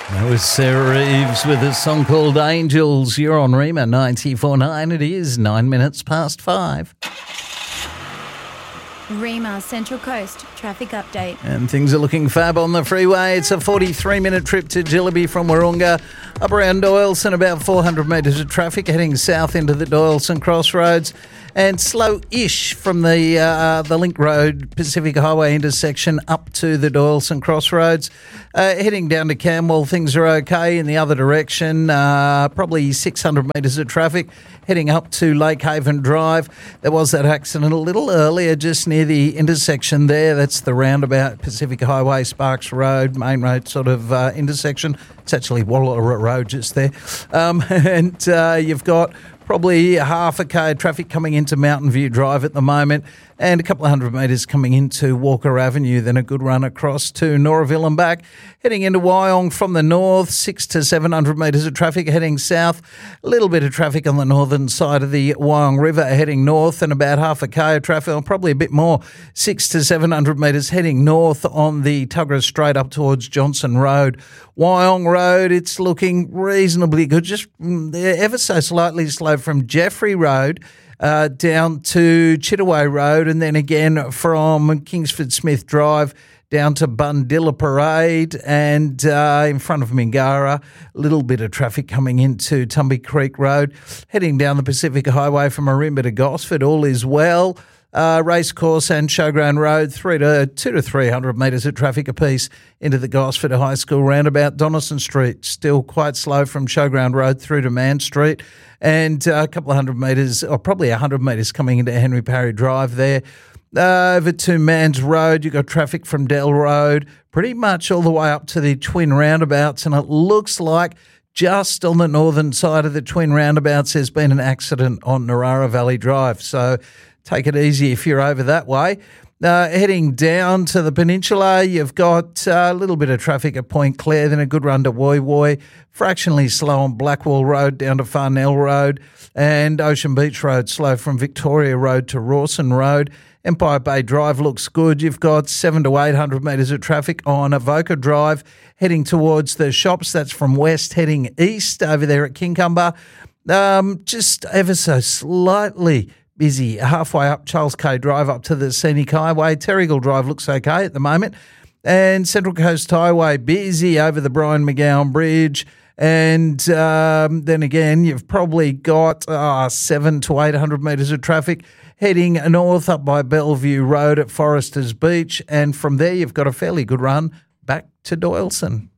That was Sarah Reeves with a song called Angels. You're on Rima 94.9. It is 9 minutes past 5. Rima Central Coast traffic update. And things are looking fab on the freeway. It's a 43-minute trip to Jillaby from Wahroonga. Up around Doyleson, about 400 metres of traffic heading south into the Doyleson crossroads. And slow-ish from the Link Road Pacific Highway intersection up to the Doyleson crossroads. Heading down to Camwell, things are okay in the other direction. Probably 600 metres of traffic heading up to Lake Haven Drive. There was that accident a little earlier just near the intersection there. That's the roundabout Pacific Highway, Sparks Road, Main Road sort of intersection. It's actually Walla Road just there. And you've got probably half a K of traffic coming into Mountain View Drive at the moment, and a couple of hundred metres coming into Walker Avenue, then a good run across to Noraville and back. Heading into Wyong from the north, 600 to 700 metres of traffic heading south. A little bit of traffic on the northern side of the Wyong River heading north, and about half a K of traffic, or probably a bit more, 600 to 700 metres heading north on the Tuggerah straight up towards Johnson Road. Wyong Road, it's looking reasonably good, just ever so slightly slow from Jeffrey Road down to Chittaway Road, and then again from Kingsford Smith Drive down to Bundilla Parade, and in front of Mingara, a little bit of traffic coming into Tumby Creek Road. Heading down the Pacific Highway from Marimba to Gosford, all is well. Racecourse and Showground Road, 200 to 300 metres of traffic apiece into the Gosford High School roundabout. Donaldson Street, still quite slow from Showground Road through to Mann Street, and a couple of hundred metres, or probably 100 metres coming into Henry Parry Drive there. Over to Manns Road, you've got traffic from Dell Road, pretty much all the way up to the twin roundabouts, and it looks like just on the northern side of the twin roundabouts there's been an accident on Narara Valley Drive, so take it easy if you're over that way. Heading down to the peninsula, you've got a little bit of traffic at Point Clare, then a good run to Woy Woy, fractionally slow on Blackwall Road down to Farnell Road, and Ocean Beach Road slow from Victoria Road to Rawson Road. Empire Bay Drive looks good. You've got 700 to 800 metres of traffic on Avoca Drive heading towards the shops. That's from west heading east over there at Kincumber. Just ever so slightly busy halfway up Charles K Drive up to the Scenic Highway. Terrigal Drive looks okay at the moment. And Central Coast Highway busy over the Brian McGowan Bridge. And then again, you've probably got 700 to 800 metres of traffic heading north up by Bellevue Road at Foresters Beach. And from there, you've got a fairly good run back to Doyleson.